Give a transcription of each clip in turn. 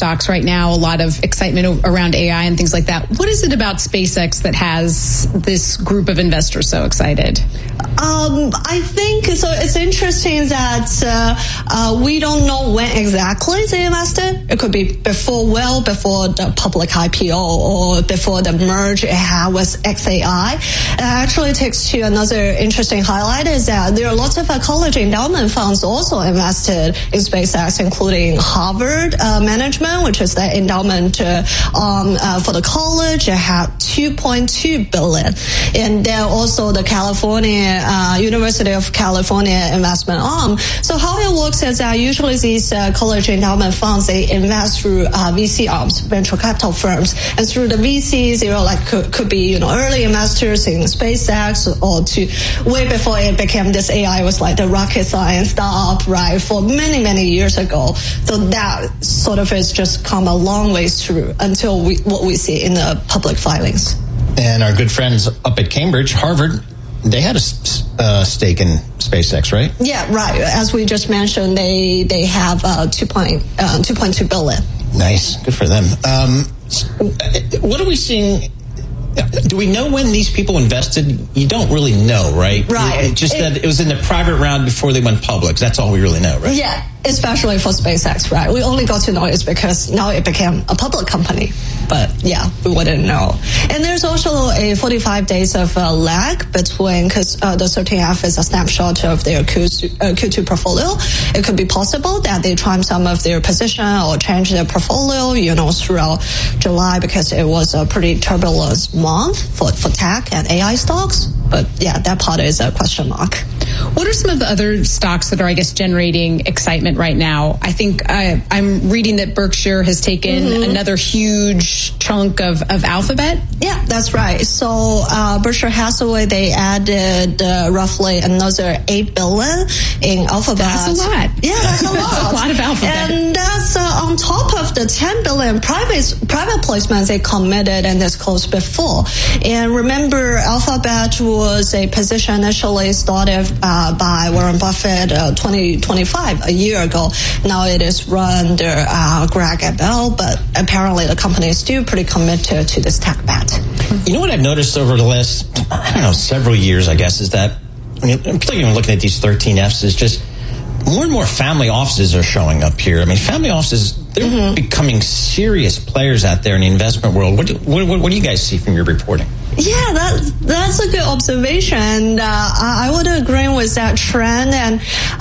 stocks right now, a lot of excitement around AI and things like that. What is it about SpaceX that has this group of investors so excited? I think so. It's interesting that we don't know when exactly they invested. It could be before the public IPO or before the merge it had with XAI. It actually takes to another interesting highlight is that there are lots of college endowment funds also invested in SpaceX, including Harvard Management, which is the endowment for the college. It had $2.2 billion, and then also the University of California investment arm. So how it works is that usually these college endowment funds, they invest through VC arms, venture capital firms, and through the VCs, could be early investors in SpaceX, or to way before it became this AI was like the rocket science startup, right? For many years ago. So that sort of has just come a long ways through until what we see in the public filings. And our good friends up at Cambridge, Harvard, they had a stake in SpaceX, right? Yeah, right. As we just mentioned, they have $2.2 billion. Nice, good for them. What are we seeing? Do we know when these people invested? You don't really know, right? Right. That it was in the private round before they went public. That's all we really know, right? Yeah, especially for SpaceX, right? We only got to know it because now it became a public company. But yeah, we wouldn't know. And there's also a 45 days of lag between, because the 13F is a snapshot of their Q2 portfolio. It could be possible that they trim some of their position or change their portfolio, throughout July, because it was a pretty turbulent month for tech and AI stocks. But yeah, that part is a question mark. What are some of the other stocks that are, I guess, generating excitement right now? I think I'm reading that Berkshire has taken another huge chunk of Alphabet. Yeah, that's right. So Berkshire Hathaway, they added roughly another $8 billion in Alphabet. That's a lot. Yeah, that's a lot. That's a lot of Alphabet. And that's on top of the $10 billion private placements they committed and disclosed before. And remember, Alphabet was a position initially started by Warren Buffett 2025, a year ago. Now it is run under Greg Abel, but apparently the company is still pretty committed to this tech bet. You know what I've noticed over the last, several years, I guess, is that, particularly when looking at these 13Fs, is just more and more family offices are showing up here. I mean, family offices, they're becoming serious players out there in the investment world. What do you guys see from your reporting? Yeah, that's a good observation. I would agree with that trend. And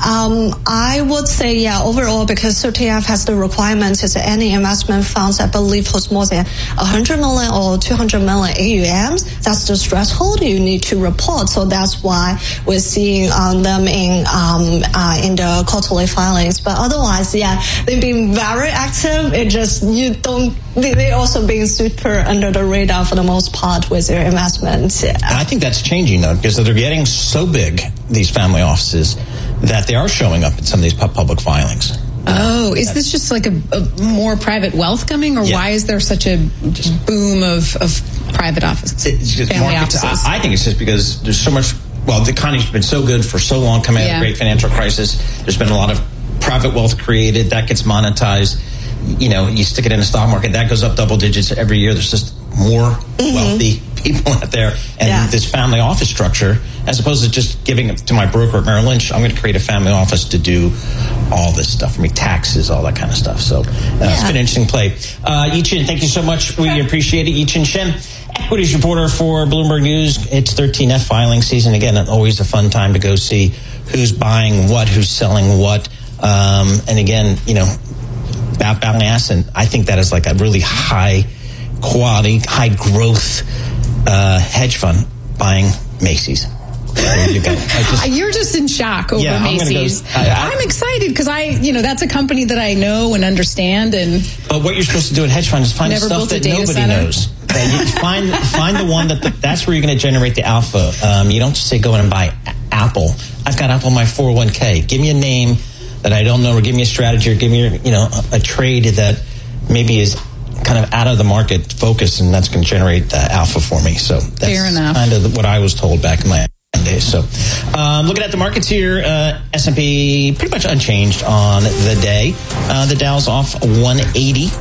I would say, overall, because 13F has the requirement is that any investment funds, I believe, holds more than 100 million or 200 million AUMs. That's the threshold you need to report. So that's why we're seeing them in the quarterly filings. But otherwise, they've been very active. It just, they also being super under the radar for the most part with their investments. Yeah. I think that's changing, though, because they're getting so big, these family offices, that they are showing up in some of these public filings. Oh, is this just like a more private wealth coming, or why is there such a boom of private offices, family offices? I think it's just because there's so much, the economy's been so good for so long coming out of the great financial crisis. There's been a lot of private wealth created that gets monetized. You stick it in the stock market, that goes up double digits every year. There's just more wealthy people out there. And this family office structure, as opposed to just giving it to my broker at Merrill Lynch, I'm going to create a family office to do all this stuff for me, taxes, all that kind of stuff. So it's been an interesting play. Yi-Chin, thank you so much. We appreciate it. Yi-Chin Shen, equities reporter for Bloomberg News. It's 13F filing season. Again, always a fun time to go see who's buying what, who's selling what. And again, Balyasny, I think that is like a really high quality, high growth hedge fund buying Macy's. There you go. You're just in shock over Macy's. I'm excited because that's a company that I know and understand. But what you're supposed to do in hedge funds is find stuff that nobody knows. Find the one that's where you're going to generate the alpha. You don't just say go in and buy Apple. I've got Apple in my 401k. Give me a name that I don't know, or give me a strategy, or give me a trade that maybe is kind of out of the market focus, and that's going to generate the alpha for me. So that's fair enough. Kind of what I was told back in my days. So looking at the markets here, S&P pretty much unchanged on the day. The Dow's off 180.